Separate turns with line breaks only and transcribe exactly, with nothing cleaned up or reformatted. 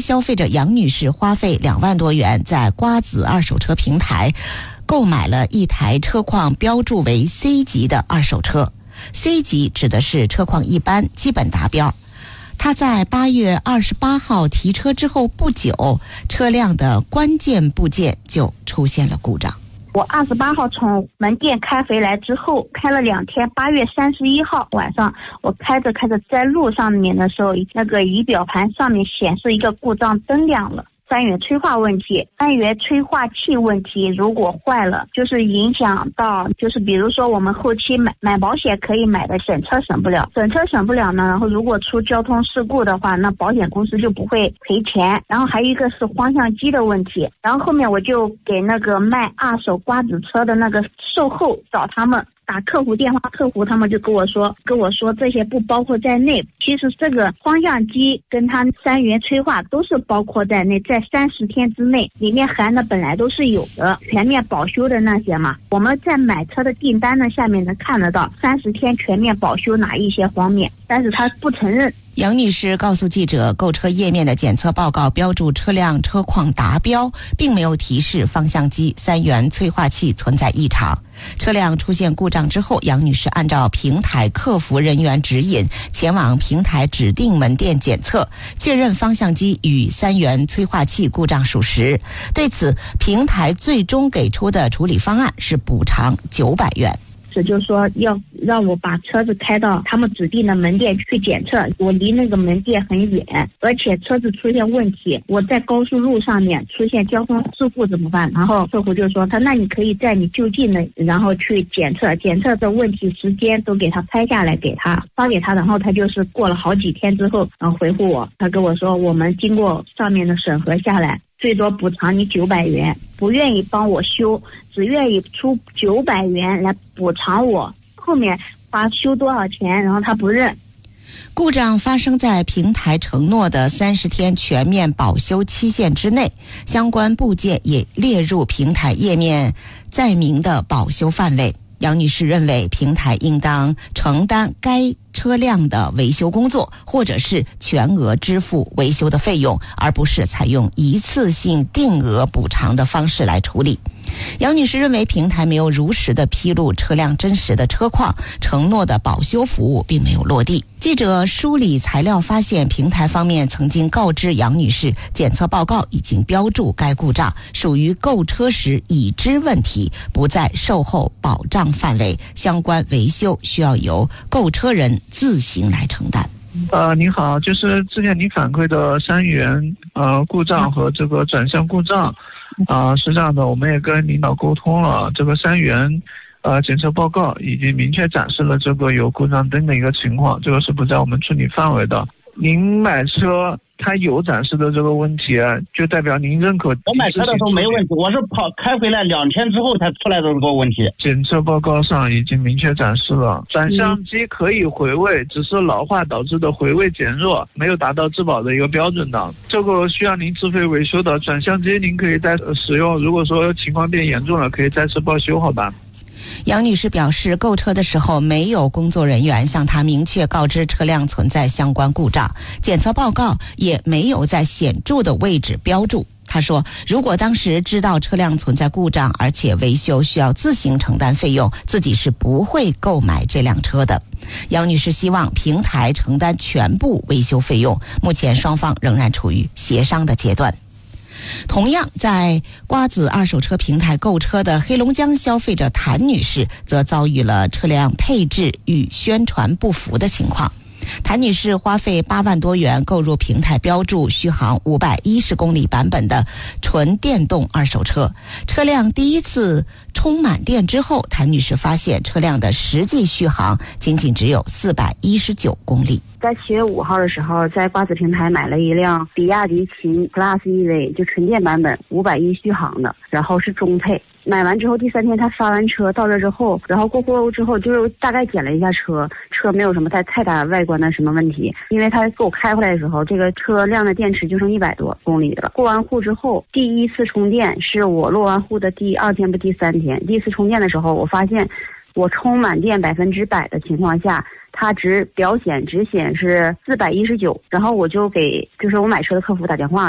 消费者杨女士花费两万多元在瓜子二手车平台购买了一台车况标注为 C 级的二手车。 C 级指的是车况一般，基本达标。她在八月二十八号提车之后不久，车辆的关键部件就出现了故障。
我二十八号从门店开回来之后，开了两天，八月三十一号晚上，我开着开着在路上面的时候，那个仪表盘上面显示一个故障灯亮了。三元催化问题，三元催化器问题如果坏了，就是影响到，就是比如说我们后期买买保险可以买的省车省不了，省车省不了呢，然后如果出交通事故的话，那保险公司就不会赔钱。然后还有一个是方向机的问题，然后后面我就给那个卖二手瓜子车的那个售后找他们。打客服电话，客服他们就跟我说跟我说这些不包括在内。其实这个方向机跟它三元催化都是包括在内，在三十天之内，里面含的本来都是有的，全面保修的那些嘛。我们在买车的订单呢下面能看得到三十天全面保修哪一些方面，但是他不承认。
杨女士告诉记者，购车页面的检测报告标注车辆车况达标，并没有提示方向机三元催化器存在异常。车辆出现故障之后，杨女士按照平台客服人员指引，前往平台指定门店检测，确认方向机与三元催化器故障属实。对此，平台最终给出的处理方案是补偿九百元。
这就是说要让我把车子开到他们指定的门店去检测，我离那个门店很远，而且车子出现问题，我在高速路上面出现交通事故怎么办？然后客户就说他那你可以在你就近的然后去检测，检测的问题时间都给他拍下来给他发给他，然后他就是过了好几天之后然后回复我，他跟我说我们经过上面的审核下来，最多补偿你九百元，不愿意帮我修，只愿意出九百元来补偿我，后面花修多少钱，然后他不认。
故障发生在平台承诺的三十天全面保修期限之内，相关部件也列入平台页面载明的保修范围。杨女士认为，平台应当承担该车辆的维修工作，或者是全额支付维修的费用，而不是采用一次性定额补偿的方式来处理。杨女士认为，平台没有如实的披露车辆真实的车况，承诺的保修服务并没有落地。记者梳理材料发现，平台方面曾经告知杨女士，检测报告已经标注该故障属于购车时已知问题，不在售后保障范围，相关维修需要由购车人自行来承担。
呃，您好，就是之前您反馈的三元呃故障和这个转向故障，啊、呃，是这样的，我们也跟领导沟通了，这个三元呃检测报告已经明确展示了这个有故障灯的一个情况，这个是不在我们处理范围的。您买车它有展示的这个问题，就代表您认可。
我买车的时候没问题，我是跑开回来两天之后才出来的这个问题。
检测报告上已经明确展示了，转向机可以回位，只是老化导致的回位减弱，没有达到质保的一个标准的，这个需要您自费维修的。转向机您可以再使用，如果说情况变严重了，可以再次报修，好吧？
杨女士表示，购车的时候没有工作人员向她明确告知车辆存在相关故障，检测报告也没有在显著的位置标注。她说，如果当时知道车辆存在故障，而且维修需要自行承担费用，自己是不会购买这辆车的。杨女士希望平台承担全部维修费用，目前双方仍然处于协商的阶段。同样在瓜子二手车平台购车的黑龙江消费者谭女士则遭遇了车辆配置与宣传不符的情况。谭女士花费八万多元购入平台标注续航五百一十公里版本的纯电动二手车，车辆第一次充满电之后，谭女士发现车辆的实际续航仅仅只有四百一十九公里。
在七月五号的时候，在瓜子平台买了一辆比亚迪秦 Plus E V， 就纯电版本五百一续航的，然后是中配。买完之后第三天他发完车到这之后，然后过户之后就是大概检了一下车，车没有什么太太大外观的什么问题，因为他给我开回来的时候，这个车辆的电池就剩一百多公里了。过完户之后，第一次充电是我落完户的第二天不第三天，第一次充电的时候，我发现我充满电百分之百的情况下，它只表显只显示四百一十九，然后我就给就是我买车的客服打电话，